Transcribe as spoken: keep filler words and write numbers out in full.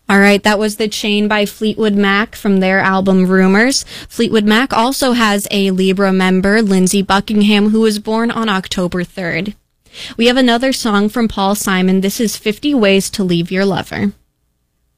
All right, that was The Chain by Fleetwood Mac from their album Rumors. Fleetwood Mac also has a Libra member, Lindsey Buckingham, who was born on October third. We have another song from Paul Simon. This is fifty Ways to Leave Your Lover.